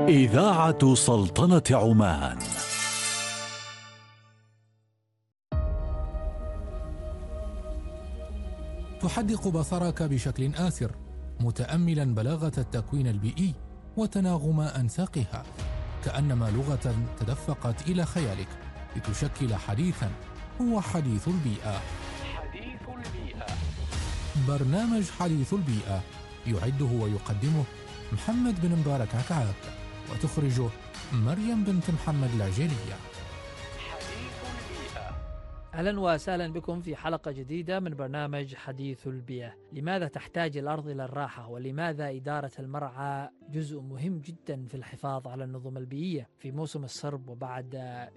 إذاعة سلطنة عمان. تحدق بصرك بشكل آسر متأملا بلاغة التكوين البيئي وتناغم أنساقها، كأنما لغة تدفقت إلى خيالك لتشكل حديثا هو حديث البيئة. حديث البيئة، برنامج حديث البيئة يعده ويقدمه محمد بن مبارك عكعاك، وتخرجه مريم بنت محمد العجيلية. حديث البيئة. أهلا وسهلا بكم في حلقة جديدة من برنامج حديث البيئة. لماذا تحتاج الأرض إلى الراحة؟ ولماذا إدارة المرعى جزء مهم جدا في الحفاظ على النظم البيئية؟ في موسم الصرب وبعد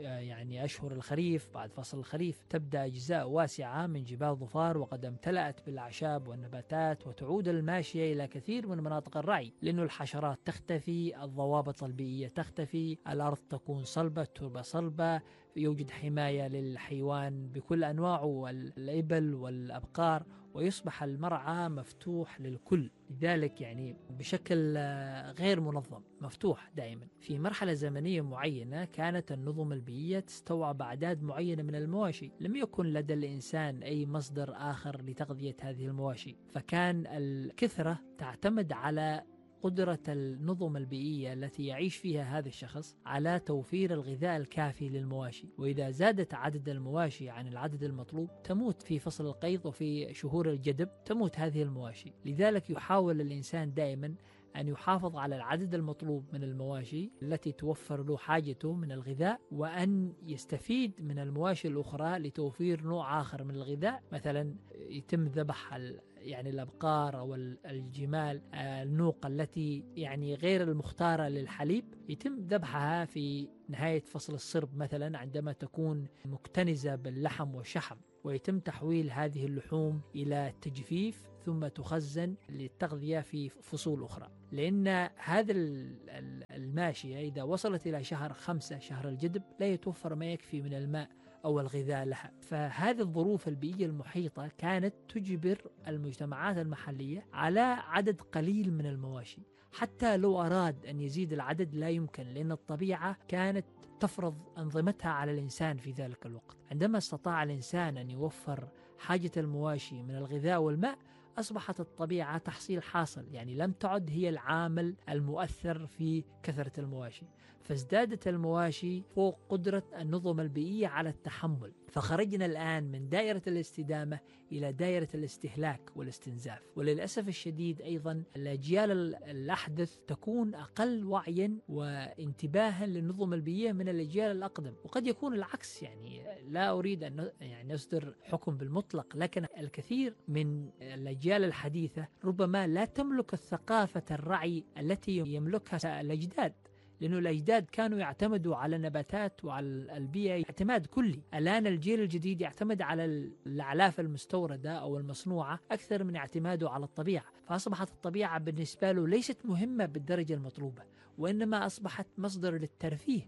أشهر الخريف، بعد فصل الخريف، تبدأ أجزاء واسعة من جبال ظفار وقد امتلأت بالأعشاب والنباتات، وتعود الماشية إلى كثير من مناطق الرعي، لأن الحشرات تختفي، الضوابط البيئية تختفي، الأرض تكون صلبة، التربة صلبة، يوجد حماية للحيوان بكل أنواعه، الإبل والأبقار، ويصبح المرعى مفتوح للكل. لذلك بشكل غير منظم، مفتوح دائما. في مرحلة زمنية معينة كانت النظم البيئية تستوعب أعداد معينة من المواشي، لم يكن لدى الإنسان أي مصدر آخر لتغذية هذه المواشي، فكان الكثرة تعتمد على قدرة النظم البيئية التي يعيش فيها هذا الشخص على توفير الغذاء الكافي للمواشي. وإذا زادت عدد المواشي عن العدد المطلوب تموت في فصل القيض، وفي شهور الجدب تموت هذه المواشي. لذلك يحاول الإنسان دائما أن يحافظ على العدد المطلوب من المواشي التي توفر له حاجته من الغذاء، وأن يستفيد من المواشي الأخرى لتوفير نوع آخر من الغذاء. مثلا يتم ذبح الأبقار أو الجمال، النوق التي غير المختارة للحليب، يتم ذبحها في نهاية فصل الصرب مثلا، عندما تكون مكتنزة باللحم والشحم، ويتم تحويل هذه اللحوم إلى تجفيف ثم تخزن للتغذية في فصول أخرى. لأن هذا الماشية إذا وصلت إلى شهر 5، شهر الجدب، لا يتوفر ما يكفي من الماء أو الغذاء لها. فهذه الظروف البيئية المحيطة كانت تجبر المجتمعات المحلية على عدد قليل من المواشي. حتى لو أراد أن يزيد العدد لا يمكن، لأن الطبيعة كانت تفرض أنظمتها على الإنسان في ذلك الوقت. عندما استطاع الإنسان أن يوفر حاجة المواشي من الغذاء والماء، أصبحت الطبيعة تحصيل حاصل، لم تعد هي العامل المؤثر في كثرة المواشي، فازدادت المواشي فوق قدرة النظم البيئية على التحمل. فخرجنا الآن من دائرة الاستدامة إلى دائرة الاستهلاك والاستنزاف. وللأسف الشديد أيضا الأجيال الأحدث تكون أقل وعيا وانتباها للنظم البيئية من الأجيال الأقدم، وقد يكون العكس. لا أريد أن نصدر حكم بالمطلق، لكن الكثير من الأجيال الحديثة ربما لا تملك الثقافة الرعي التي يملكها الأجداد، لأنه الأجداد كانوا يعتمدوا على النباتات وعلى البيئة اعتماد كلي. الآن الجيل الجديد يعتمد على الأعلاف المستوردة أو المصنوعة أكثر من اعتماده على الطبيعة، فأصبحت الطبيعة بالنسبة له ليست مهمة بالدرجة المطلوبة، وإنما أصبحت مصدر للترفيه.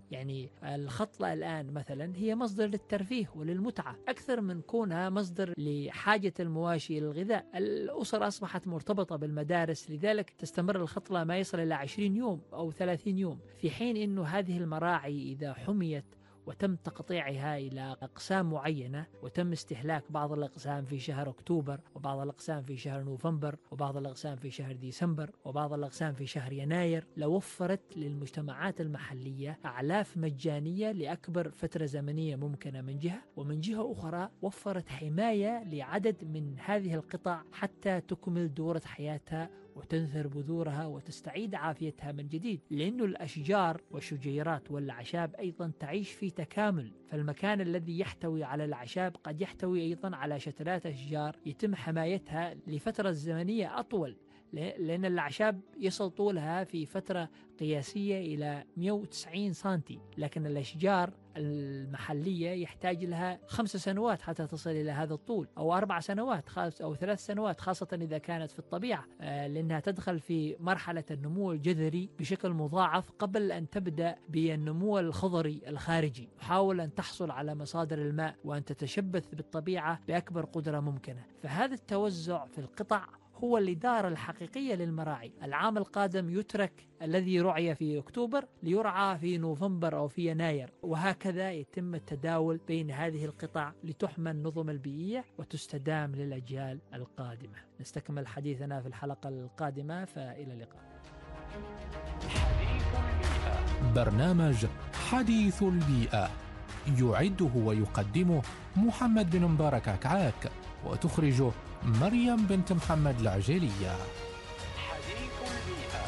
الخطلة الآن مثلا هي مصدر للترفيه وللمتعة أكثر من كونها مصدر لحاجة المواشي للغذاء. الأسر أصبحت مرتبطة بالمدارس، لذلك تستمر الخطلة ما يصل إلى 20 يوم أو 30 يوم، في حين أنه هذه المراعي إذا حميت وتم تقطيعها إلى أقسام معينة، وتم استهلاك بعض الأقسام في شهر أكتوبر، وبعض الأقسام في شهر نوفمبر، وبعض الأقسام في شهر ديسمبر، وبعض الأقسام في شهر يناير، لوفرت للمجتمعات المحلية أعلاف مجانية لأكبر فترة زمنية ممكنة من جهة، ومن جهة أخرى وفرت حماية لعدد من هذه القطع حتى تكمل دورة حياتها وتنثر بذورها وتستعيد عافيتها من جديد. لأن الأشجار والشجيرات والأعشاب أيضا تعيش في تكامل، فالمكان الذي يحتوي على الأعشاب قد يحتوي أيضا على شتلات أشجار يتم حمايتها لفترة زمنية أطول، لأن الأعشاب يصل طولها في فترة قياسية إلى 190 سنتي، لكن الأشجار المحلية يحتاج لها 5 سنوات حتى تصل إلى هذا الطول، أو 4 سنوات أو 3 سنوات، خاصة إذا كانت في الطبيعة، لأنها تدخل في مرحلة النمو الجذري بشكل مضاعف قبل أن تبدأ بالنمو الخضري الخارجي. حاول أن تحصل على مصادر الماء وأن تتشبث بالطبيعة بأكبر قدرة ممكنة. فهذا التوزع في القطع هو الإدارة الحقيقية للمراعي. العام القادم يترك الذي رعي في أكتوبر ليرعى في نوفمبر أو في يناير، وهكذا يتم التداول بين هذه القطع لتحمى النظم البيئية وتستدام للأجيال القادمة. نستكمل حديثنا في الحلقة القادمة، فإلى اللقاء. حديث البيئة. برنامج حديث البيئة يعده ويقدمه محمد بن مبارك عكعاك، وتخرجه مريم بنت محمد العجيلية. حديث البيئة.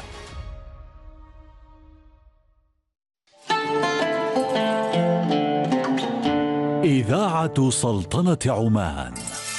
إذاعة سلطنة عمان.